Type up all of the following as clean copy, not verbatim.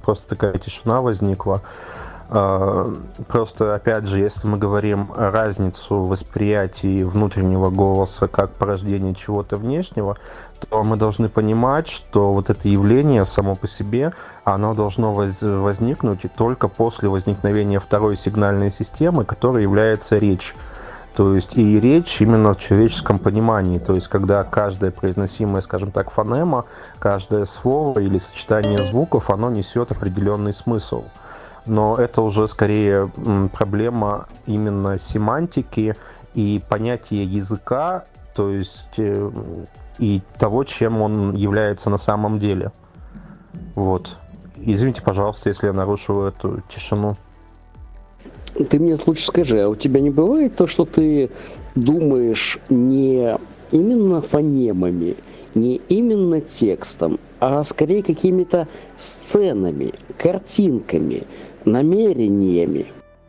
просто такая тишина возникла. Просто, опять же, если мы говорим о разницу восприятия внутреннего голоса как порождение чего-то внешнего, то мы должны понимать, что вот это явление само по себе, оно должно возникнуть только после возникновения второй сигнальной системы, которая является речь. То есть и речь именно в человеческом понимании, то есть когда каждая произносимая, скажем так, фонема, каждое слово или сочетание звуков, оно несет определенный смысл. Но это уже скорее проблема именно семантики и понятия языка, то есть и того, чем он является на самом деле. Вот. Извините, пожалуйста, если я нарушил эту тишину. Ты мне лучше скажи, а у тебя не бывает то, что ты думаешь не именно фонемами, не именно текстом, а скорее какими-то сценами, картинками, намерениями?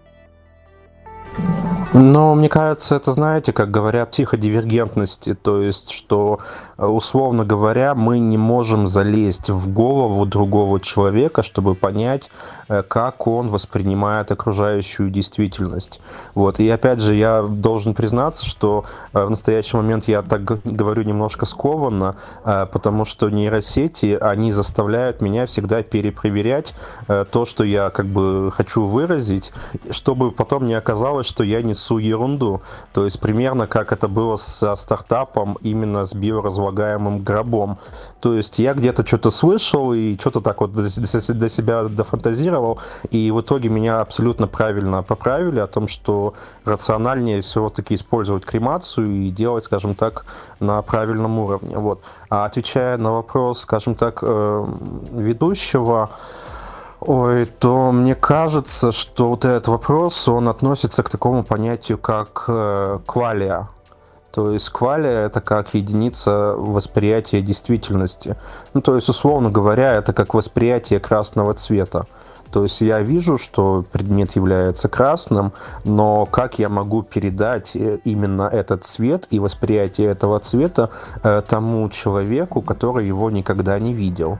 Но мне кажется, это, знаете, как говорят, психодивергентности, то есть, что, условно говоря, мы не можем залезть в голову другого человека, чтобы понять, как он воспринимает окружающую действительность. Вот. И опять же, я должен признаться, что в настоящий момент я так говорю немножко скованно, потому что нейросети, они заставляют меня всегда перепроверять то, что я как бы хочу выразить, чтобы потом не оказалось, что я несу ерунду. То есть примерно как это было со стартапом именно с биоразлагаемым гробом. То есть я где-то что-то слышал и что-то так вот до себя дофантазировал, и в итоге меня абсолютно правильно поправили о том, что рациональнее все-таки использовать кремацию и делать, скажем так, на правильном уровне. Вот. А отвечая на вопрос, скажем так, ведущего, то мне кажется, что вот этот вопрос, он относится к такому понятию, как квалия. То есть квалия — это как единица восприятия действительности. Ну, то есть, условно говоря, это как восприятие красного цвета. То есть я вижу, что предмет является красным, но как я могу передать именно этот цвет и восприятие этого цвета тому человеку, который его никогда не видел?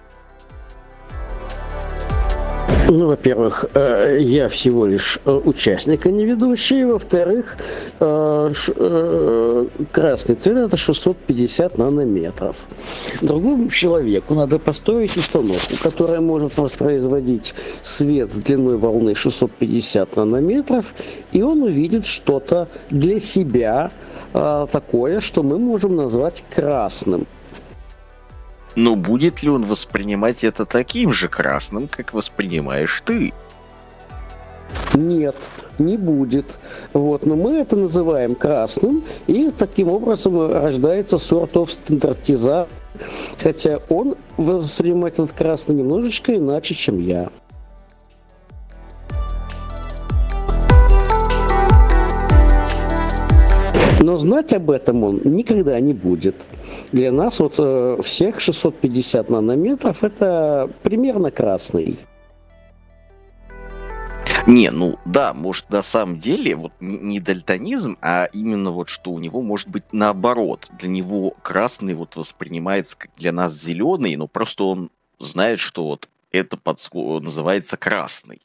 Ну, во-первых, я всего лишь участник, а не ведущий. Во-вторых, красный цвет – это 650 нанометров. Другому человеку надо поставить установку, которая может воспроизводить свет с длиной волны 650 нанометров, и он увидит что-то для себя такое, что мы можем назвать красным. Но будет ли он воспринимать это таким же красным, как воспринимаешь ты? Нет, не будет. Вот. Но мы это называем красным, и таким образом рождается sort of стандартизация, хотя он воспринимает этот красный немножечко иначе, чем я. Но знать об этом он никогда не будет. Для нас вот всех 650 нанометров это примерно красный. Не, ну да, может на самом деле вот не дальтонизм, а именно вот что у него может быть наоборот. Для него красный вот воспринимается как для нас зеленый, но просто он знает, что вот это называется красный.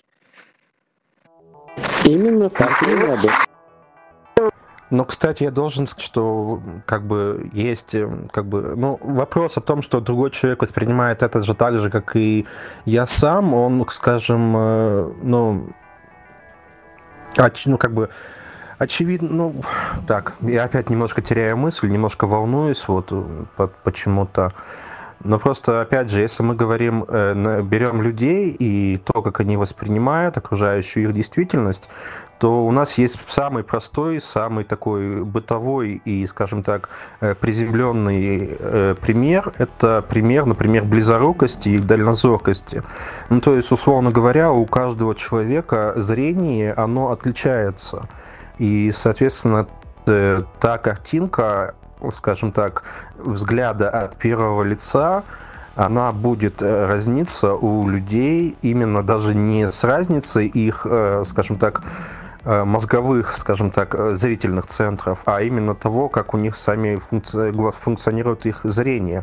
Именно так и надо. Но, кстати, я должен сказать, что как бы есть как бы, ну, вопрос о том, что другой человек воспринимает это же так же, как и я сам, он, скажем, ну как бы очевидно, ну, так, я опять немножко теряю мысль, немножко волнуюсь, вот, почему-то. Но просто, опять же, если мы говорим, берем людей и то, как они воспринимают окружающую их действительность, то у нас есть самый простой, самый такой бытовой и, скажем так, приземленный пример. Это пример, например, близорукости и дальнозоркости. Ну, то есть, условно говоря, у каждого человека зрение, оно отличается. И, соответственно, та картинка, скажем так, взгляда от первого лица, она будет разниться у людей именно даже не с разницей их, скажем так, мозговых, скажем так, зрительных центров, а именно того, как у них сами функционирует их зрение.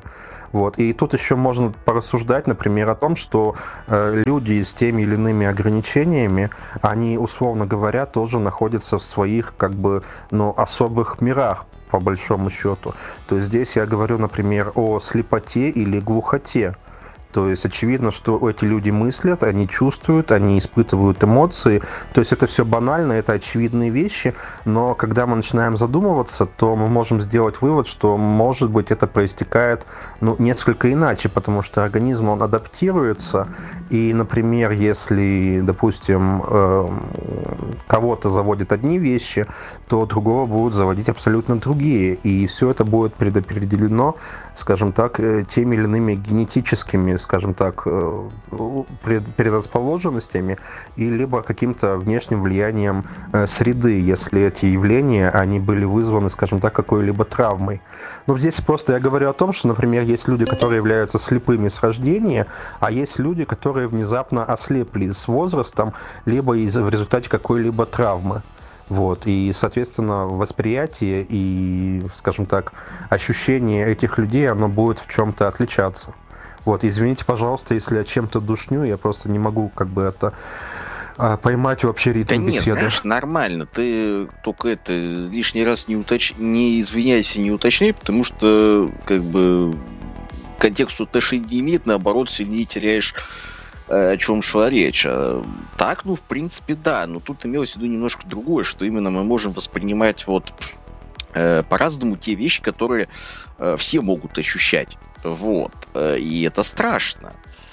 Вот. И тут еще можно порассуждать, например, о том, что люди с теми или иными ограничениями, они, условно говоря, тоже находятся в своих как бы, особых мирах, по большому счету. То есть здесь я говорю, например, о слепоте или глухоте. То есть очевидно, что эти люди мыслят, они чувствуют, они испытывают эмоции. То есть это все банально, это очевидные вещи, но когда мы начинаем задумываться, то мы можем сделать вывод, что, может быть, это проистекает несколько иначе, потому что организм, он адаптируется, и, например, если, допустим, кого-то заводят одни вещи, то другого будут заводить абсолютно другие, и все это будет предопределено, скажем так, теми или иными генетическими, скажем так, предрасположенностями и либо каким-то внешним влиянием среды, если эти явления, они были вызваны, скажем так, какой-либо травмой. Но здесь просто я говорю о том, что, например, есть люди, которые являются слепыми с рождения, а есть люди, которые внезапно ослепли с возрастом, либо в результате какой-либо травмы. Вот. И, соответственно, восприятие и, скажем так, ощущение этих людей, оно будет в чем-то отличаться. Вот. Извините, пожалуйста, если я чем-то душню, я просто не могу как бы это поймать вообще ритм беседы. Да нет, знаешь, нормально. Ты только это лишний раз не извиняйся, не уточняй, потому что как бы контекст отношений не имеет, наоборот, сильнее теряешь, о чем шла речь. Так, в принципе, да. Но тут имелось в виду немножко другое, что именно мы можем воспринимать по-разному те вещи, которые все могут ощущать. Вот. И это страшно.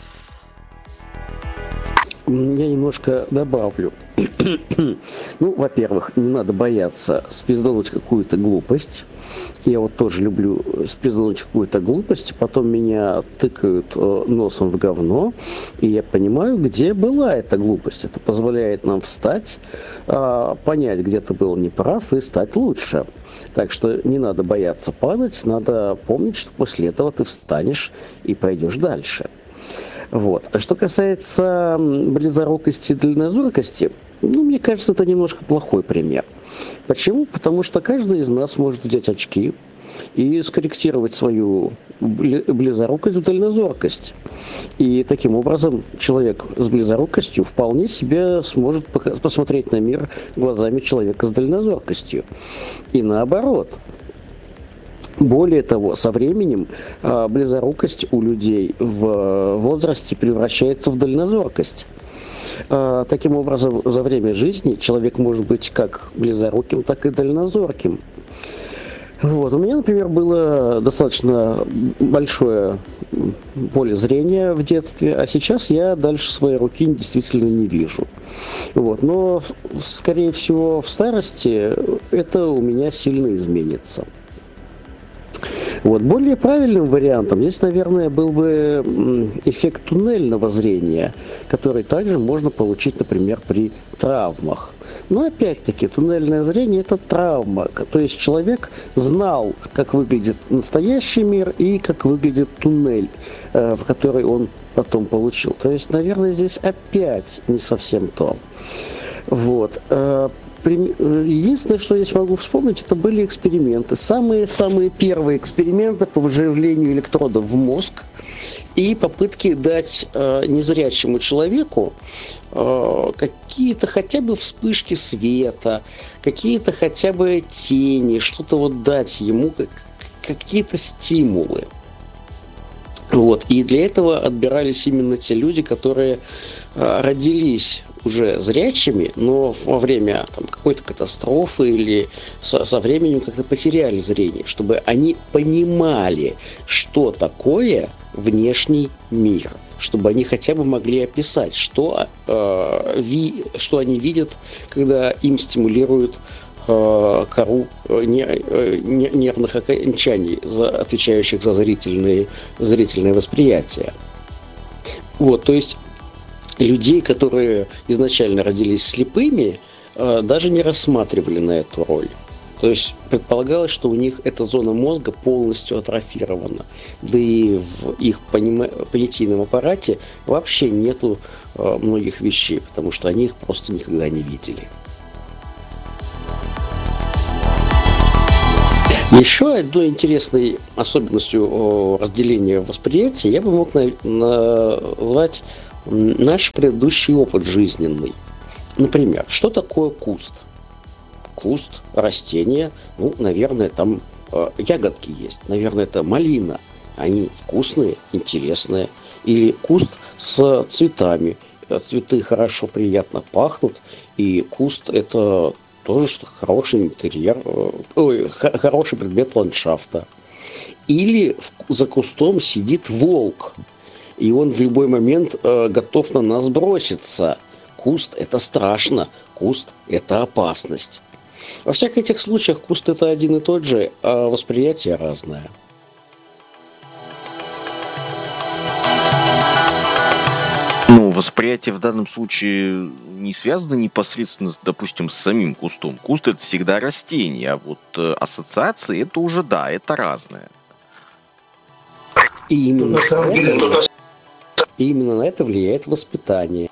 Я немножко добавлю. Во-первых, не надо бояться спиздануть какую-то глупость. Я вот тоже люблю спиздануть какую-то глупость, потом меня тыкают носом в говно, и я понимаю, где была эта глупость. Это позволяет нам встать, понять, где ты был неправ, и стать лучше. Так что не надо бояться падать, надо помнить, что после этого ты встанешь и пойдешь дальше. Вот. А что касается близорукости и дальнозоркости, мне кажется, это немножко плохой пример. Почему? Потому что каждый из нас может взять очки и скорректировать свою близорукость в дальнозоркость. И таким образом человек с близорукостью вполне себе сможет посмотреть на мир глазами человека с дальнозоркостью. И наоборот. Более того, со временем близорукость у людей в возрасте превращается в дальнозоркость. Таким образом, за время жизни человек может быть как близоруким, так и дальнозорким. Вот. У меня, например, было достаточно большое поле зрения в детстве, а сейчас я дальше своей руки действительно не вижу. Вот. Но, скорее всего, в старости это у меня сильно изменится. Вот. Более правильным вариантом здесь, наверное, был бы эффект туннельного зрения, который также можно получить, например, при травмах. Но опять-таки, туннельное зрение – это травма. То есть человек знал, как выглядит настоящий мир и как выглядит туннель, в который он потом получил. То есть, наверное, здесь опять не совсем то. Вот. Единственное, что я могу вспомнить, это были эксперименты. Самые первые эксперименты по вживлению электродов в мозг и попытки дать незрячему человеку какие-то хотя бы вспышки света, какие-то хотя бы тени, что-то дать ему, какие-то стимулы. Вот. И для этого отбирались именно те люди, которые родились уже зрячими, но во время какой-то катастрофы или со временем как-то потеряли зрение, чтобы они понимали, что такое внешний мир, чтобы они хотя бы могли описать, что они видят, когда им стимулируют кору нервных окончаний, отвечающих за зрительное восприятие. Вот, то есть людей, которые изначально родились слепыми, даже не рассматривали на эту роль. То есть предполагалось, что у них эта зона мозга полностью атрофирована. Да и в их понятийном аппарате вообще нету многих вещей, потому что они их просто никогда не видели. Еще одной интересной особенностью разделения восприятия я бы мог назвать наш предыдущий опыт жизненный. Например, что такое куст? Куст, растение, наверное, там ягодки есть, наверное, это малина. Они вкусные, интересные. Или куст с цветами. Цветы хорошо, приятно пахнут, и куст – это тоже хороший интерьер, хороший предмет ландшафта. Или за кустом сидит волк, и он в любой момент готов на нас броситься. Куст – это страшно, куст – это опасность. Во всех этих случаях куст – это один и тот же, а восприятие разное. Восприятие в данном случае не связано непосредственно, допустим, с самим кустом. Куст – это всегда растение, а вот ассоциации – это уже, да, это разное. И именно на это влияет воспитание.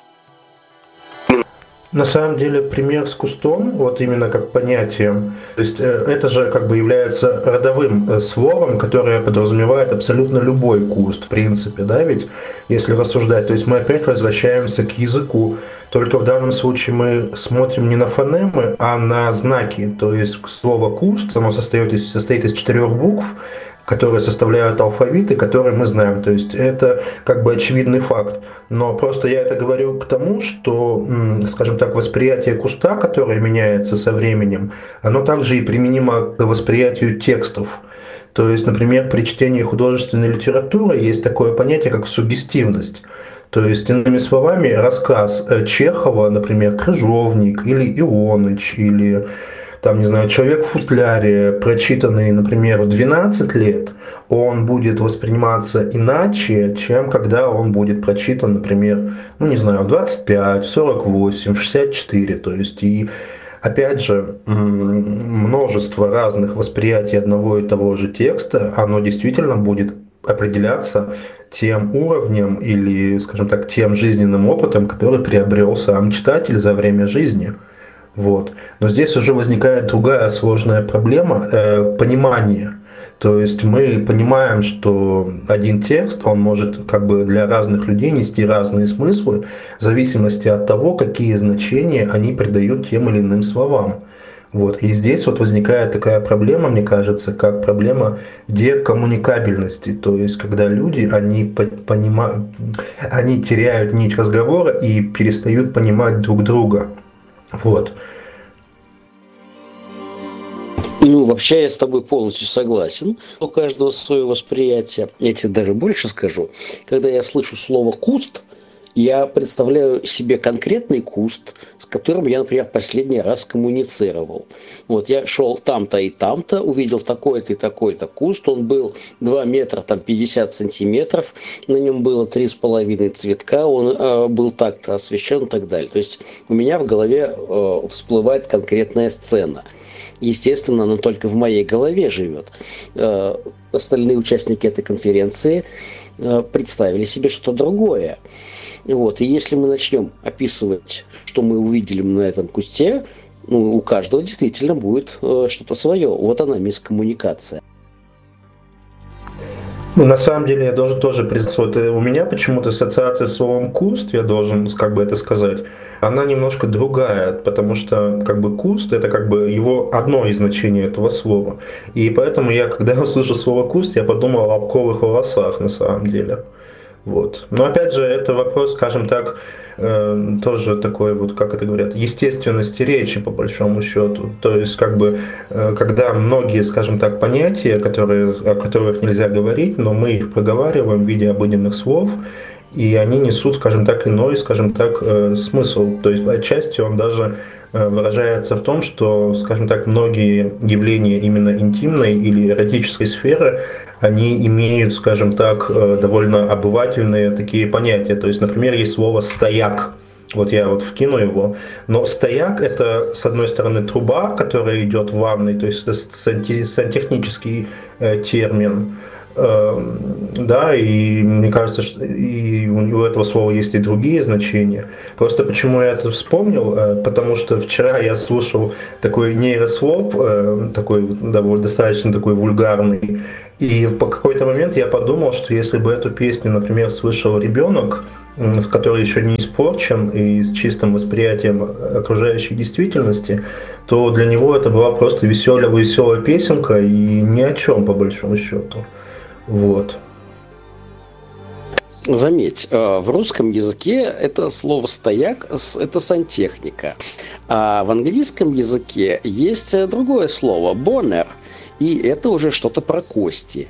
На самом деле пример с кустом, вот именно как понятием, то есть это же как бы является родовым словом, которое подразумевает абсолютно любой куст, в принципе, да, ведь если рассуждать, то есть мы опять возвращаемся к языку, только в данном случае мы смотрим не на фонемы, а на знаки, то есть слово куст, оно состоит из 4 букв, которые составляют алфавит и которые мы знаем. То есть это как бы очевидный факт. Но просто я это говорю к тому, что, скажем так, восприятие куста, которое меняется со временем, оно также и применимо к восприятию текстов. То есть, например, при чтении художественной литературы есть такое понятие, как суггестивность. То есть, иными словами, рассказ Чехова, например, «Крыжовник» или «Ионыч», или там, не знаю, «Человек в футляре», прочитанный, например, в 12 лет, он будет восприниматься иначе, чем когда он будет прочитан, например, в 25, в 48, в 64. То есть, и опять же, множество разных восприятий одного и того же текста, оно действительно будет определяться тем уровнем или, скажем так, тем жизненным опытом, который приобрел сам читатель за время жизни. Вот. Но здесь уже возникает другая сложная проблема понимания. То есть мы понимаем, что один текст, он может как бы для разных людей нести разные смыслы в зависимости от того, какие значения они придают тем или иным словам. Вот. И здесь вот возникает такая проблема, мне кажется, как проблема декоммуникабельности. То есть когда люди, они теряют нить разговора и перестают понимать друг друга. Вот. Вообще я с тобой полностью согласен. У каждого свое восприятие. Я тебе даже больше скажу. Когда я слышу слово «куст», я представляю себе конкретный куст, с которым я, например, последний раз коммуницировал. Вот я шел там-то и там-то, увидел такой-то и такой-то куст, он был 2 метра, 50 сантиметров, на нем было 3,5 цветка, он был так-то освещен и так далее. То есть у меня в голове всплывает конкретная сцена. Естественно, она только в моей голове живет. Остальные участники этой конференции представили себе что-то другое. Вот. И если мы начнем описывать, что мы увидели на этом кусте, у каждого действительно будет что-то свое. Вот она, мискоммуникация. На самом деле я должен тоже признаться, вот у меня почему-то ассоциация с словом «куст», я должен как бы это сказать, она немножко другая, потому что как бы куст – это как бы его одно из значений этого слова. И поэтому я, когда услышу слово «куст», я подумал о лобковых волосах на самом деле. Вот. Но опять же, это вопрос, скажем так, тоже такой вот, как это говорят, естественности речи по большому счету. То есть, как бы, когда многие, скажем так, понятия, о которых нельзя говорить, но мы их проговариваем в виде обыденных слов, и они несут, скажем так, иной, скажем так, смысл. То есть, отчасти он даже выражается в том, что, скажем так, многие явления именно интимной или эротической сферы, они имеют, скажем так, довольно обывательные такие понятия. То есть, например, есть слово «стояк». Вот я вот вкину его. Но стояк – это, с одной стороны, труба, которая идет в ванной, то есть это сантехнический термин. Да, и мне кажется, что и у этого слова есть и другие значения. Просто почему я это вспомнил, потому что вчера я слушал такой нейросвоп, такой достаточно такой вульгарный, и по какой-то момент я подумал, что если бы эту песню, например, слышал ребенок, который еще не испорчен и с чистым восприятием окружающей действительности, то для него это была просто веселая песенка и ни о чем по большому счету. Вот. Заметь, в русском языке это слово «стояк» – это сантехника, а в английском языке есть другое слово «бонер», и это уже что-то про кости.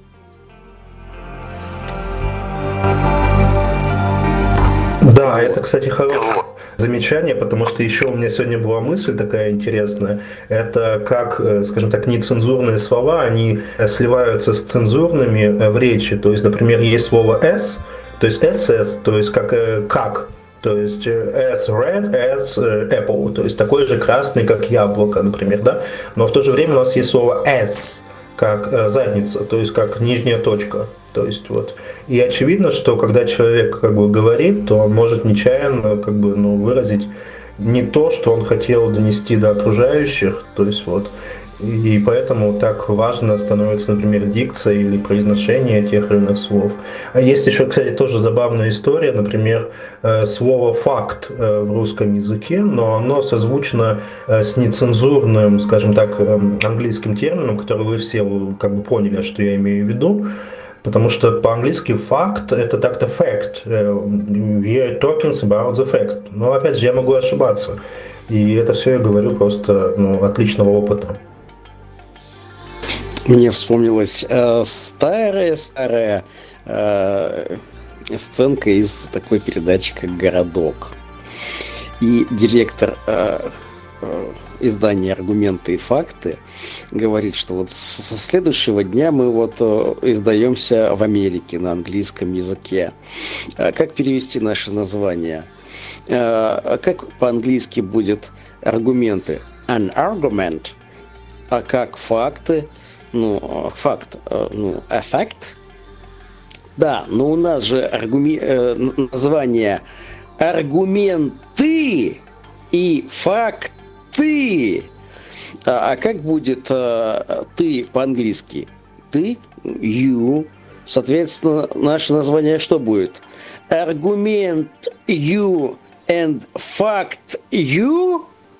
Да, это, кстати, хорошее замечание, потому что еще у меня сегодня была мысль такая интересная. Это как, скажем так, нецензурные слова, они сливаются с цензурными в речи. То есть, например, есть слово «s», то есть «ss», то есть как. То есть as red as apple, то есть такой же красный, как яблоко, например, да. Но в то же время у нас есть слово «s», как задница, то есть как нижняя точка. То есть вот. И очевидно, что когда человек говорит, то он может нечаянно выразить не то, что он хотел донести до окружающих. То есть вот. И поэтому так важно становится, например, дикция или произношение тех или иных слов. А есть еще, кстати, тоже забавная история, например, слово «факт» в русском языке, но оно созвучно с нецензурным, скажем так, английским термином, который вы все поняли, что я имею в виду. Потому что по-английски факт это так-то fact. We are talking about the facts. Но опять же, я могу ошибаться. И это все я говорю просто от личного опыта. Мне вспомнилась старая сценка из такой передачи, как «Городок». И директор издания «Аргументы и факты» говорит, что вот со следующего дня мы издаемся в Америке на английском языке. Как перевести наше название? Как по-английски будет аргументы? An argument. А как факты? Факт. A fact. Да, но у нас же название аргументы и факты. А как будет ты по-английски? Ты, you. Соответственно, наше название что будет? Аргумент you and fact you?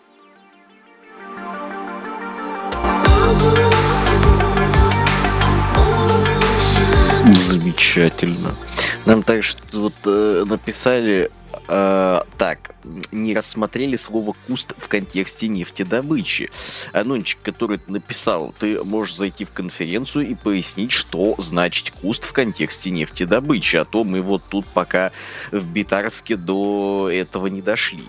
Замечательно. Нам также написали так, не рассмотрели слово «куст» в контексте нефтедобычи. Анончик, который ты написал, ты можешь зайти в конференцию и пояснить, что значит «куст» в контексте нефтедобычи, а то мы тут пока в Битарске до этого не дошли.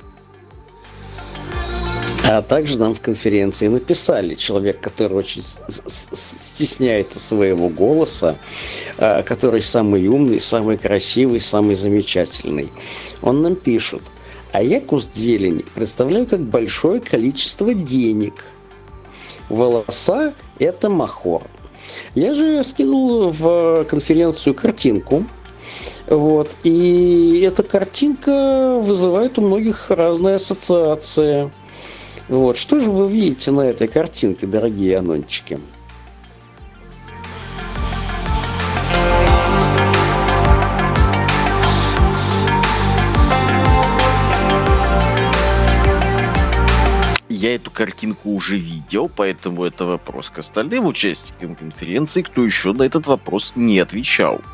А также нам в конференции написали человек, который очень стесняется своего голоса, который самый умный, самый красивый, самый замечательный. Он нам пишет: а я куст зелени представляю как большое количество денег. Волоса – это махор. Я же скинул в конференцию картинку. И эта картинка вызывает у многих разные ассоциации. Что же вы видите на этой картинке, дорогие анончики? Я эту картинку уже видел, поэтому это вопрос к остальным участникам конференции, кто еще на этот вопрос не отвечал.